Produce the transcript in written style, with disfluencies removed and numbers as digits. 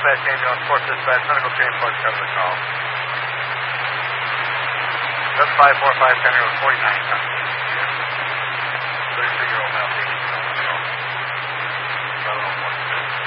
dispatch ambulance, Fort Dispatch, medical transport, cover the call. 7545 County Road 49,